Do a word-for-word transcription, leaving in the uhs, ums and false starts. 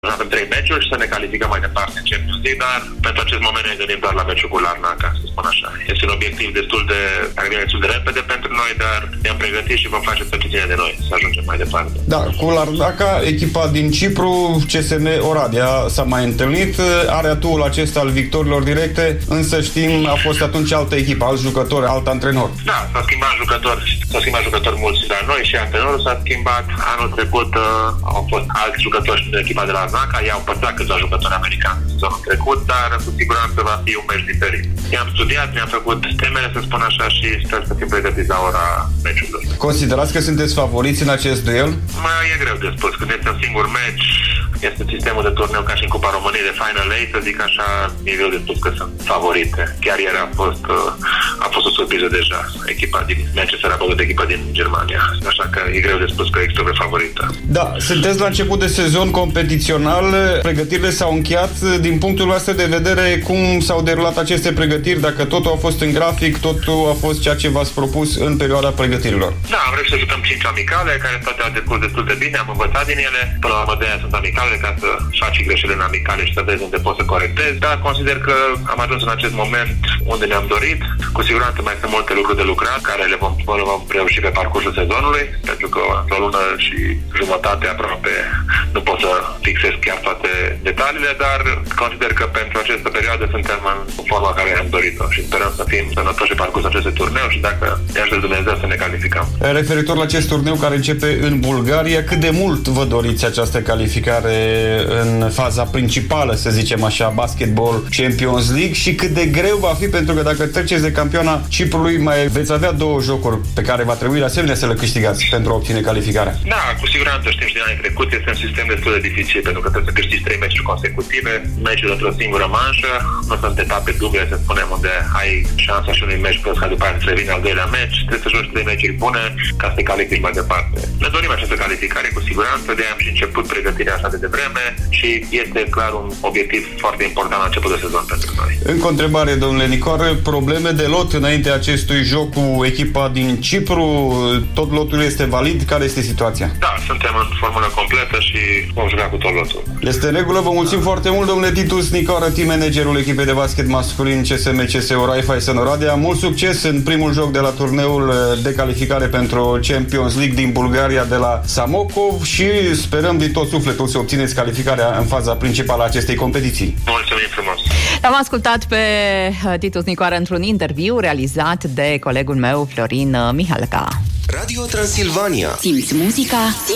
Avem trei meciuri și să ne calificăm mai departe în Champions League, dar pentru acest moment ne gândim doar la meciul cu Larnaca, să spun așa. Este un obiectiv destul de, destul de repede pentru noi, dar ne-am pregătit și vom face tot ce ține de noi să ajungem mai departe. Da, cu Larnaca, echipa din Cipru, C S M Oradea s-a mai întâlnit, are atuul acesta al victorilor directe, însă știm, a fost atunci altă echipă, alți jucători, alt antrenor. Da, s-a schimbat jucători, s-a schimbat jucători mulți, dar noi și antrenorul s-a schimbat. Anul trecut uh, au fost alți jucători din echipa de la Larnaca, i-au păstrat câțiva jucători americani sezonul trecut, dar cu siguranță va fi un meci diferit. I-am studiat, mi-am făcut temele, să spun așa, și sper să fim pregătiți la ora meciului. Considerați că sunteți favoriți în acest duel? Mai e greu de spus, când este un singur meci, este sistemul de turneu ca și în Cupa României de Final eight, să zic așa, e greu de spus că sunt favorite. Chiar ieri a fost, a fost o surpriză deja, echipa din Manchester a băgut echipa din Germania, așa că e greu de spus că există o favorită. Da, sunteți la început de sezon competițional, pregătirile s-au încheiat. Din punctul vostru de vedere, cum s-au derulat aceste pregătiri? Dacă totul a fost în grafic, totul a fost ceea ce v-ați propus în perioada pregătirilor? Da, am reușit să jucăm cinci amicale, care toate au decurs destul de bine, am învățat din ele. Până la urmă de aia sunt amicale, ca să faci greșelile în amicale și să vezi unde poți să corectezi. Dar consider că am ajuns în acest moment unde ne-am dorit. Cu siguranță mai sunt multe lucruri de lucrat, care le vom, le vom reuși pe parcursul sezonului, pentru că o lună și jumătate aproape nu pot să fixez chiar toate detaliile, dar consider că pentru această perioadă suntem în forma care am dorit-o și sperăm să fim sănătoși pe parcursul acestui turneu și dacă ne ajută Dumnezeu să ne calificăm. Referitor la acest turneu care începe în Bulgaria, cât de mult vă doriți această calificare în faza principală, să zicem așa, Basketball Champions League, și cât de greu va fi, pentru că dacă treceți de campioana Ciprului, mai veți avea două jocuri pe care va trebui de asemenea să le câștigați pentru a obține calificarea. Da, cu siguranță știm și din anii trecut, este un sistem destul de dificil, pentru că trebuie să câștigi trei meciuri consecutive, meciuri într-o singură manșă, nu sunt etape duble, să spunem, unde ai șansa și unui meci plus ca după aia să revine al doilea meci, trebuie să joci trei meciuri bune ca să te califici mai departe. Ne dorim această calificare cu siguranță, de aia am și început pregătirea așa de devreme și este clar un obiectiv foarte important la început de sezon pentru noi. Încă o întrebare, domnule Nicoare, probleme de lot înainte acestui joc cu echipa din Cipru, tot lotul este valid? Care este situația? Da, suntem în formulă completă și vom juca cu tot lotul. Este în regulă, vă mulțumim foarte mult, domnule Titus Nicoară, team managerul echipei de basket masculin C S M C S Raiffeisen Oradea. Mult succes în primul joc de la turneul de calificare pentru Champions League din Bulgaria de la Samokov și sperăm din tot sufletul să obțineți calificarea în faza principală a acestei competiții. Mulțumim frumos! L-am ascultat pe Titus Nicoară într-un interviu realizat de colegul meu Florin Mihalca. Radio Transilvania. Simți muzica?